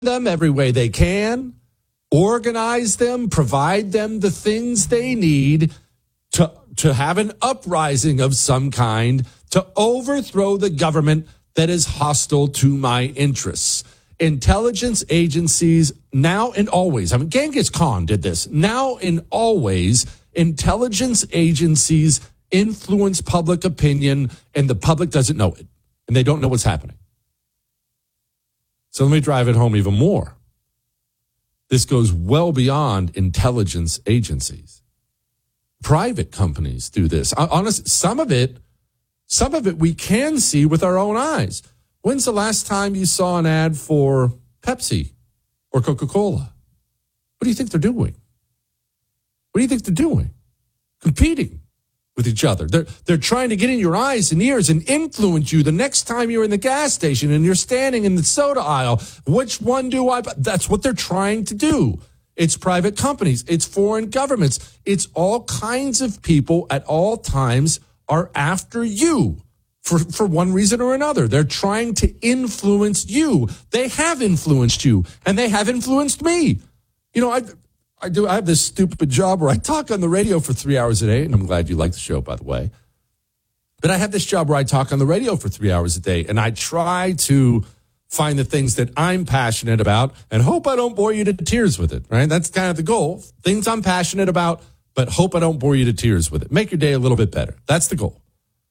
them every way they can, organize them, provide them the things they need to have an uprising of some kind to overthrow the government that is hostile to my interests. Intelligence agencies now and always, Genghis Khan did this, now and always, intelligence agencies influence public opinion and the public doesn't know it and they don't know what's happening. So let me drive it home even more. This goes well beyond intelligence agencies. Private companies do this. Honestly, some of it we can see with our own eyes. When's the last time you saw an ad for Pepsi or Coca-Cola? What do you think they're doing? What do you think they're doing? Competing with each other. They're trying to get in your eyes and ears and influence you the next time you're in the gas station and you're standing in the soda aisle. Which one do I buy? That's what they're trying to do. It's private companies. It's foreign governments. It's all kinds of people at all times are after you for one reason or another. They're trying to influence you. They have influenced you, and they have influenced me. You know, I have this stupid job where I talk on the radio for 3 hours a day, and I'm glad you like the show, by the way. But I have this job where I talk on the radio for 3 hours a day, and I try to find the things that I'm passionate about and hope I don't bore you to tears with it, right? That's kind of the goal. Things I'm passionate about, but hope I don't bore you to tears with it. Make your day a little bit better. That's the goal.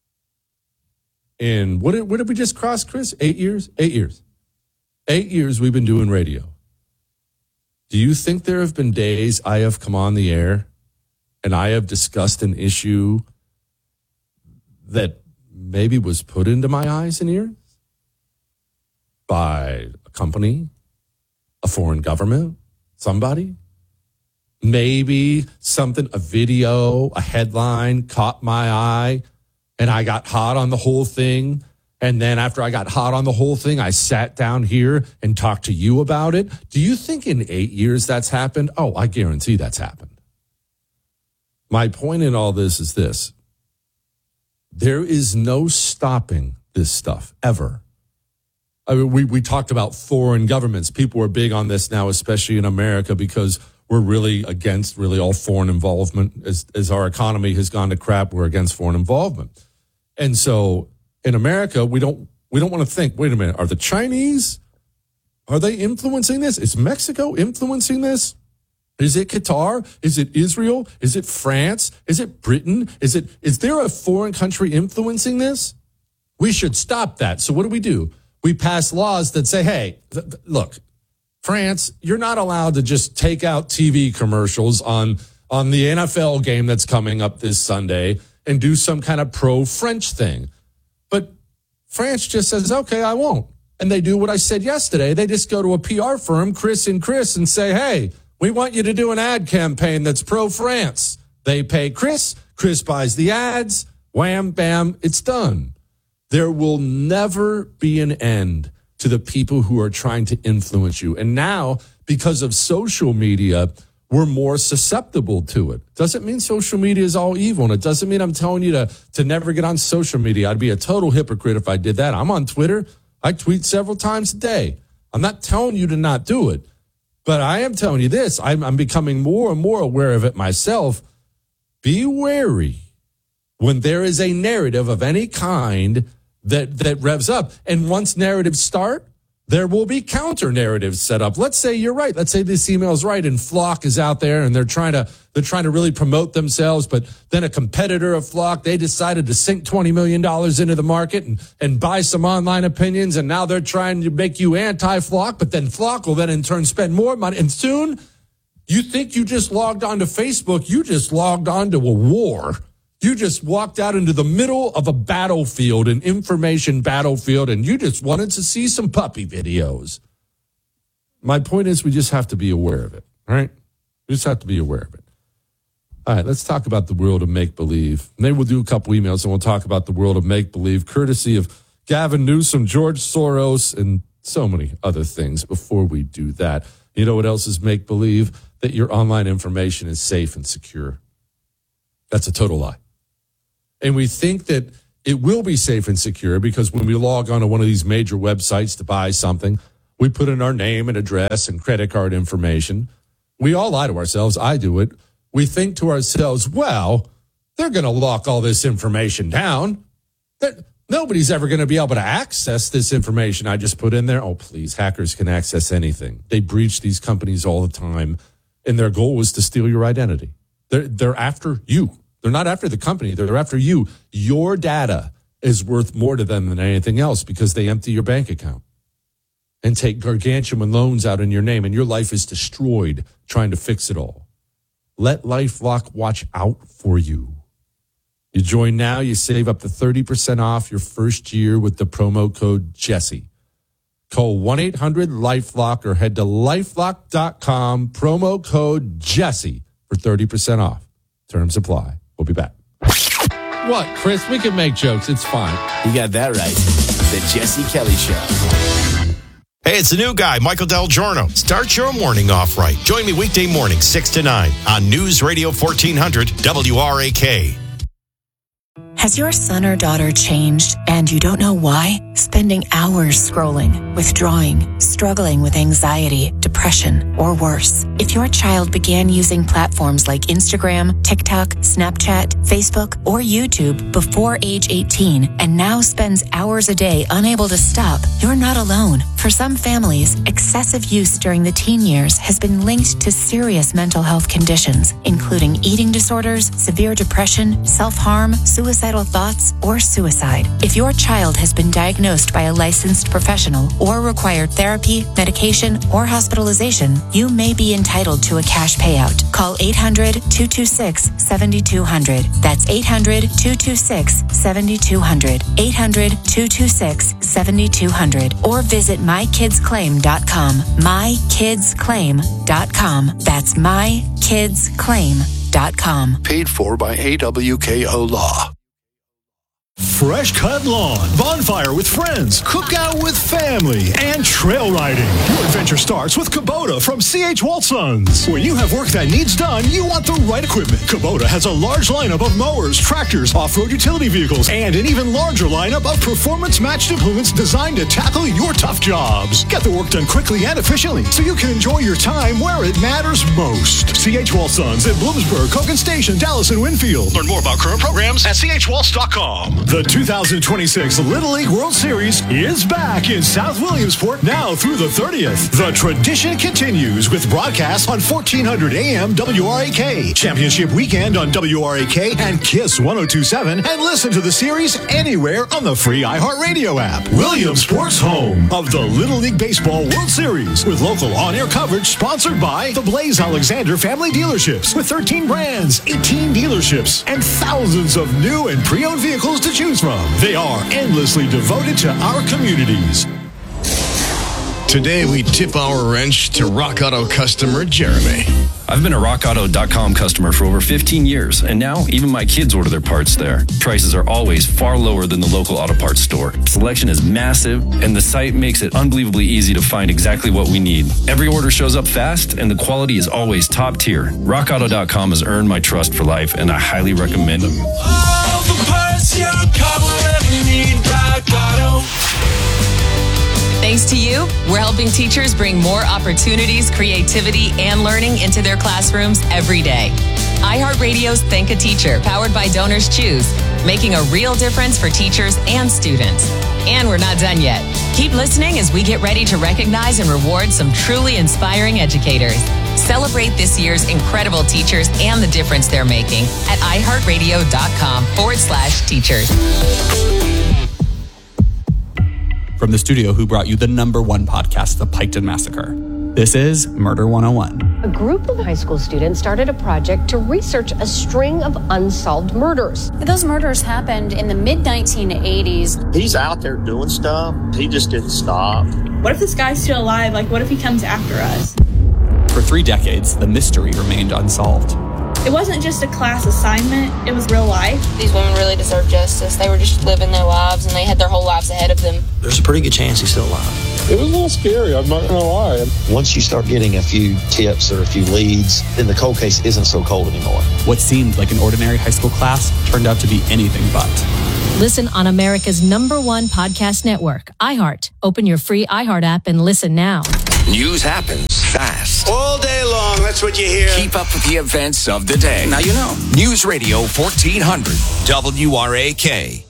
And what did we just cross, Chris? 8 years? 8 years. 8 years we've been doing radio. Do you think there have been days I have come on the air and I have discussed an issue that maybe was put into my eyes and ears by a company, a foreign government, somebody? Maybe something, a video, a headline caught my eye and I got hot on the whole thing. And then after I got hot on the whole thing, I sat down here and talked to you about it. Do you think in 8 years that's happened? Oh, I guarantee that's happened. My point in all this is this. There is no stopping this stuff, ever. I mean, we talked about foreign governments. People are big on this now, especially in America, because we're really against really all foreign involvement. As our economy has gone to crap, we're against foreign involvement. And so in America, we don't want to think, wait a minute, are the Chinese, are they influencing this? Is Mexico influencing this? Is it Qatar? Is it Israel? Is it France? Is it Britain? Is there a foreign country influencing this? We should stop that. So what do? We pass laws that say, hey, look, France, you're not allowed to just take out TV commercials on the NFL game that's coming up this Sunday and do some kind of pro-French thing. But France just says, okay, I won't. And they do what I said yesterday. They just go to a PR firm, Chris and say, hey, we want you to do an ad campaign that's pro-France. They pay Chris buys the ads, wham, bam, it's done. There will never be an end to the people who are trying to influence you. And now, because of social media, we're more susceptible to it. Doesn't mean social media is all evil, and it doesn't mean I'm telling you to never get on social media. I'd be a total hypocrite if I did that. I'm on Twitter. I tweet several times a day. I'm not telling you to not do it, but I am telling you this. I'm becoming more and more aware of it myself. Be wary when there is a narrative of any kind that revs up. And once narratives start, there will be counter narratives set up. Let's say you're right. Let's say this email is right and Flock is out there and they're trying to really promote themselves. But then a competitor of Flock, they decided to sink $20 million into the market and buy some online opinions. And now they're trying to make you anti-Flock. But then Flock will then in turn spend more money. And soon you think you just logged on to Facebook. You just logged on to a war. You just walked out into the middle of a battlefield, an information battlefield, and you just wanted to see some puppy videos. My point is we just have to be aware of it, all right? We just have to be aware of it. All right, let's talk about the world of make-believe. Maybe we'll do a couple emails and we'll talk about the world of make-believe, courtesy of Gavin Newsom, George Soros, and so many other things. Before we do that, you know what else is make-believe? That your online information is safe and secure. That's a total lie. And we think that it will be safe and secure because when we log on to one of these major websites to buy something, We put in our name and address and credit card information. We all lie to ourselves. I do it. We think to ourselves, well, they're going to lock all this information down. Nobody's ever going to be able to access this information I just put in there. Oh, please, hackers can access anything. They breach these companies all the time, and their goal was to steal your identity. They're after you. They're not after the company. They're after you. Your data is worth more to them than anything else because they empty your bank account and take gargantuan loans out in your name, and your life is destroyed trying to fix it all. Let LifeLock watch out for you. You join now, you save up to 30% off your first year with the promo code Jesse. Call 1-800-LifeLock or head to LifeLock.com, promo code Jesse for 30% off. Terms apply. We'll be back. What, Chris? We can make jokes. It's fine. You got that right. The Jesse Kelly Show. Hey, it's the new guy, Michael Del Giorno. Start your morning off right. Join me weekday morning, 6 to 9 on News Radio 1400 WRAK. Has your son or daughter changed and you don't know why? Spending hours scrolling, withdrawing, struggling with anxiety, depression, or worse. If your child began using platforms like Instagram, TikTok, Snapchat, Facebook, or YouTube before age 18 and now spends hours a day unable to stop, you're not alone. For some families, excessive use during the teen years has been linked to serious mental health conditions, including eating disorders, severe depression, self-harm, suicidal thoughts, or suicide. If your child has been diagnosed by a licensed professional or required therapy, medication, or hospitalization, you may be entitled to a cash payout. Call 800-226-7200. That's 800-226-7200. 800-226-7200. Or visit mykidsclaim.com. mykidsclaim.com. That's mykidsclaim.com. Paid for by AWKO Law. Fresh cut lawn, bonfire with friends, cookout with family, and trail riding. Your adventure starts with Kubota from C.H. Waltzons. When you have work that needs done, you want the right equipment. Kubota has a large lineup of mowers, tractors, off-road utility vehicles, and an even larger lineup of performance-matched implements designed to tackle your tough jobs. Get the work done quickly and efficiently so you can enjoy your time where it matters most. C.H. Waltzons in Bloomsburg, Kogan Station, Dallas, and Winfield. Learn more about current programs at chwaltz.com. The 2026 Little League World Series is back in South Williamsport now through the 30th. The tradition continues with broadcasts on 1400 AM WRAK, Championship Weekend on WRAK and KISS 1027, and listen to the series anywhere on the free iHeartRadio app. Williamsport's home of the Little League Baseball World Series with local on-air coverage sponsored by the Blaze Alexander Family Dealerships with 13 brands, 18 dealerships, and thousands of new and pre-owned vehicles to choose from. They are endlessly devoted to our communities. Today, we tip our wrench to Rock Auto customer Jeremy. I've been a RockAuto.com customer for over 15 years, and now even my kids order their parts there. Prices are always far lower than the local auto parts store. Selection is massive, and the site makes it unbelievably easy to find exactly what we need. Every order shows up fast, and the quality is always top tier. RockAuto.com has earned my trust for life, and I highly recommend them. All the parts your car will ever need, Rock Auto. Thanks to you, we're helping teachers bring more opportunities, creativity, and learning into their classrooms every day. iHeartRadio's Think a Teacher, powered by Donors Choose, making a real difference for teachers and students. And we're not done yet. Keep listening as we get ready to recognize and reward some truly inspiring educators. Celebrate this year's incredible teachers and the difference they're making at iHeartRadio.com/teachers. From the studio who brought you the #1 podcast, The Piketon Massacre. This is Murder 101. A group of high school students started a project to research a string of unsolved murders. Those murders happened in the mid-1980s. He's out there doing stuff. He just didn't stop. What if this guy's still alive? Like, what if he comes after us? For 3 decades, the mystery remained unsolved. It wasn't just a class assignment, it was real life. These women really deserve justice. They were just living their lives, and they had their whole lives ahead of them. There's a pretty good chance he's still alive. It was a little scary, I'm not going to lie. Once you start getting a few tips or a few leads, then the cold case isn't so cold anymore. What seemed like an ordinary high school class turned out to be anything but. Listen on America's #1 podcast network, iHeart. Open your free iHeart app and listen now. News happens fast. All day long, that's what you hear. Keep up with the events of the day. Now you know. News Radio 1400, WRAK.